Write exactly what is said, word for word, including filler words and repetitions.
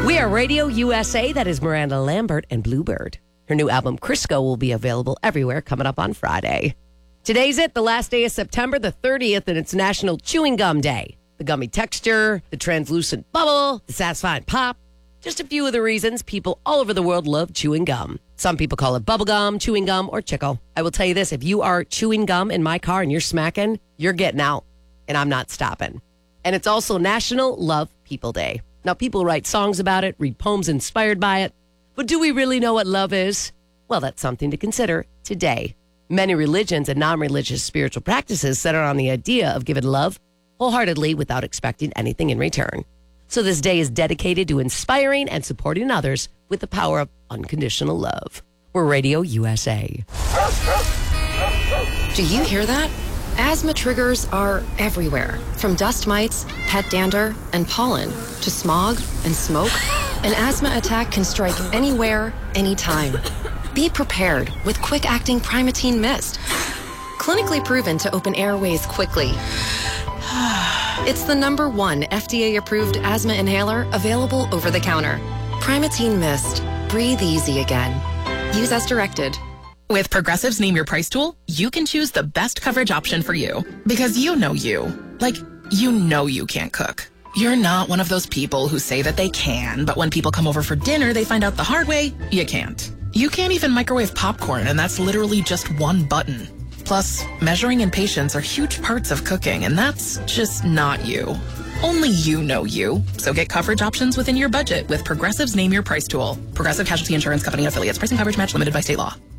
We are Radio U S A. That is Miranda Lambert and Bluebird. Her new album, Crisco, will be available everywhere coming up on Friday. Today's it, the last day of September, the thirtieth, and it's National Chewing Gum Day. The gummy texture, the translucent bubble, the satisfying pop. Just a few of the reasons people all over the world love chewing gum. Some people call it bubble gum, chewing gum, or chickle. I will tell you this, if you are chewing gum in my car and you're smacking, you're getting out, and I'm not stopping. And it's also National Love People Day. Now, people write songs about it, read poems inspired by it. But do we really know what love is? Well, that's something to consider today. Many religions and non-religious spiritual practices center on the idea of giving love wholeheartedly without expecting anything in return. So this day is dedicated to inspiring and supporting others with the power of unconditional love. We're Radio U S A. Do you hear that? Asthma triggers are everywhere, from dust mites, pet dander, and pollen, to smog and smoke. An asthma attack can strike anywhere, anytime. Be prepared with quick-acting Primatene Mist. Clinically proven to open airways quickly. It's the number one F D A-approved asthma inhaler available over the counter. Primatene Mist. Breathe easy again. Use as directed. With Progressive's Name Your Price tool, you can choose the best coverage option for you. Because you know you. Like, you know you can't cook. You're not one of those people who say that they can, but when people come over for dinner, they find out the hard way, you can't. You can't even microwave popcorn, and that's literally just one button. Plus, measuring and patience are huge parts of cooking, and that's just not you. Only you know you. So get coverage options within your budget with Progressive's Name Your Price tool. Progressive Casualty Insurance Company and affiliates. Pricing coverage match limited by state law.